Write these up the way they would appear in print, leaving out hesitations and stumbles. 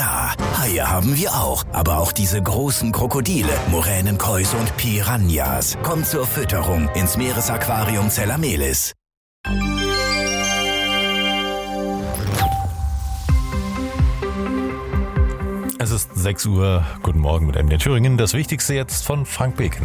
Ja, Haie haben wir auch. Aber auch diese großen Krokodile, Moränenkois und Piranhas. Kommt zur Fütterung ins Meeresaquarium Zellamelis. Es ist 6 Uhr. Guten Morgen mit MDR Thüringen. Das Wichtigste jetzt von Frank Beken.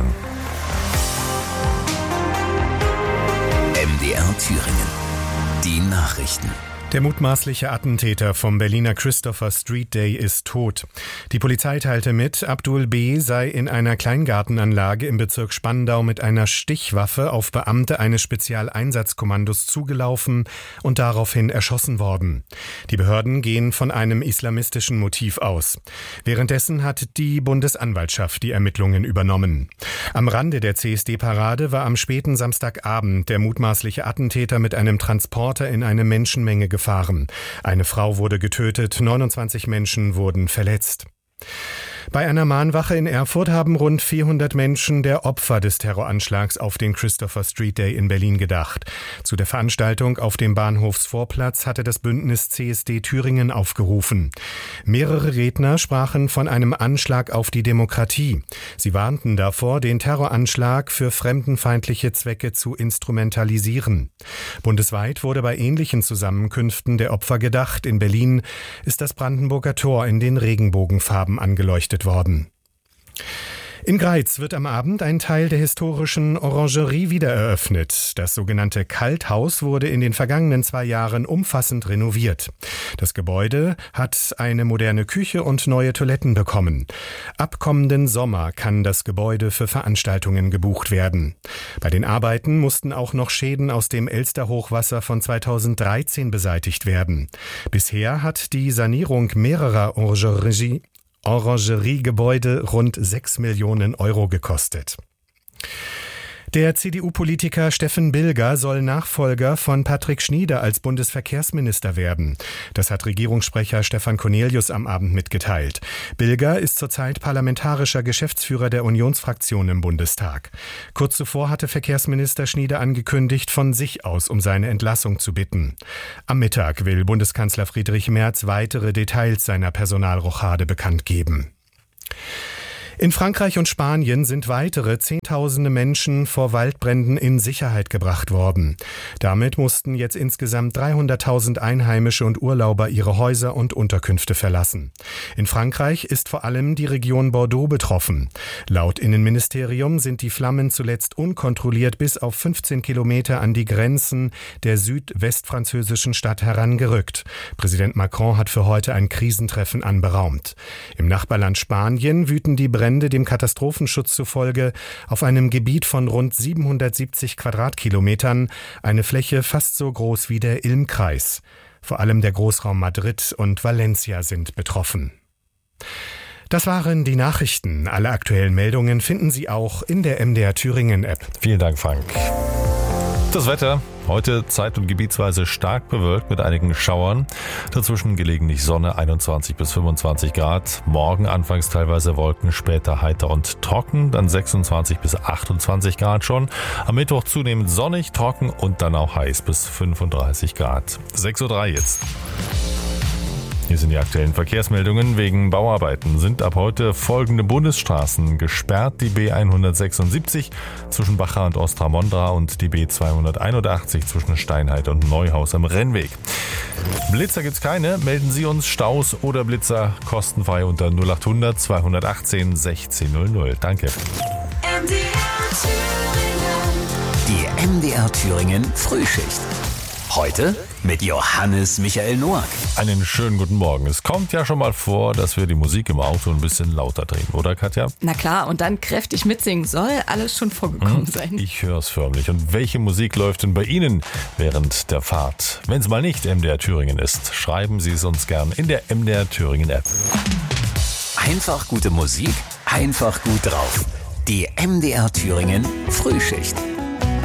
MDR Thüringen. Die Nachrichten. Der mutmaßliche Attentäter vom Berliner Christopher Street Day ist tot. Die Polizei teilte mit, Abdul B. sei in einer Kleingartenanlage im Bezirk Spandau mit einer Stichwaffe auf Beamte eines Spezialeinsatzkommandos zugelaufen und daraufhin erschossen worden. Die Behörden gehen von einem islamistischen Motiv aus. Währenddessen hat die Bundesanwaltschaft die Ermittlungen übernommen. Am Rande der CSD-Parade war am späten Samstagabend der mutmaßliche Attentäter mit einem Transporter in eine Menschenmenge gefahren. Eine Frau wurde getötet, 29 Menschen wurden verletzt. Bei einer Mahnwache in Erfurt haben rund 400 Menschen der Opfer des Terroranschlags auf den Christopher Street Day in Berlin gedacht. Zu der Veranstaltung auf dem Bahnhofsvorplatz hatte das Bündnis CSD Thüringen aufgerufen. Mehrere Redner sprachen von einem Anschlag auf die Demokratie. Sie warnten davor, den Terroranschlag für fremdenfeindliche Zwecke zu instrumentalisieren. Bundesweit wurde bei ähnlichen Zusammenkünften der Opfer gedacht. In Berlin ist das Brandenburger Tor in den Regenbogenfarben angeleuchtet worden. In Greiz wird am Abend ein Teil der historischen Orangerie wiedereröffnet. Das sogenannte Kalthaus wurde in den vergangenen 2 Jahren umfassend renoviert. Das Gebäude hat eine moderne Küche und neue Toiletten bekommen. Ab kommenden Sommer kann das Gebäude für Veranstaltungen gebucht werden. Bei den Arbeiten mussten auch noch Schäden aus dem Elsterhochwasser von 2013 beseitigt werden. Bisher hat die Sanierung mehrerer Orangeriegebäude rund 6 Millionen Euro gekostet. Der CDU-Politiker Steffen Bilger soll Nachfolger von Patrick Schnieder als Bundesverkehrsminister werden. Das hat Regierungssprecher Stefan Cornelius am Abend mitgeteilt. Bilger ist zurzeit parlamentarischer Geschäftsführer der Unionsfraktion im Bundestag. Kurz zuvor hatte Verkehrsminister Schnieder angekündigt, von sich aus um seine Entlassung zu bitten. Am Mittag will Bundeskanzler Friedrich Merz weitere Details seiner Personalrochade bekannt geben. In Frankreich und Spanien sind weitere Zehntausende Menschen vor Waldbränden in Sicherheit gebracht worden. Damit mussten jetzt insgesamt 300.000 Einheimische und Urlauber ihre Häuser und Unterkünfte verlassen. In Frankreich ist vor allem die Region Bordeaux betroffen. Laut Innenministerium sind die Flammen zuletzt unkontrolliert bis auf 15 Kilometer an die Grenzen der südwestfranzösischen Stadt herangerückt. Präsident Macron hat für heute ein Krisentreffen anberaumt. Im Nachbarland Spanien wüten die Brände dem Katastrophenschutz zufolge auf einem Gebiet von rund 770 Quadratkilometern, eine Fläche fast so groß wie der Ilm-Kreis. Vor allem der Großraum Madrid und Valencia sind betroffen. Das waren die Nachrichten. Alle aktuellen Meldungen finden Sie auch in der MDR Thüringen App. Vielen Dank, Frank. Das Wetter. Heute zeit- und gebietsweise stark bewölkt mit einigen Schauern. Dazwischen gelegentlich Sonne, 21 bis 25 Grad. Morgen anfangs teilweise Wolken, später heiter und trocken, dann 26 bis 28 Grad schon. Am Mittwoch zunehmend sonnig, trocken und dann auch heiß bis 35 Grad. 6:03 Uhr jetzt. Hier sind die aktuellen Verkehrsmeldungen. Wegen Bauarbeiten sind ab heute folgende Bundesstraßen gesperrt. Die B176 zwischen Bacha und Ostramondra und die B281 zwischen Steinheit und Neuhaus am Rennweg. Blitzer gibt's keine. Melden Sie uns Staus oder Blitzer kostenfrei unter 0800 218 1600. Danke. Die MDR Thüringen Frühschicht. Heute mit Johannes Michael Noack. Einen schönen guten Morgen. Es kommt ja schon mal vor, dass wir die Musik im Auto ein bisschen lauter drehen, oder Katja? Na klar, und dann kräftig mitsingen. Soll alles schon vorgekommen sein. Ich höre es förmlich. Und welche Musik läuft denn bei Ihnen während der Fahrt? Wenn es mal nicht MDR Thüringen ist, schreiben Sie es uns gern in der MDR Thüringen App. Einfach gute Musik, einfach gut drauf. Die MDR Thüringen Frühschicht.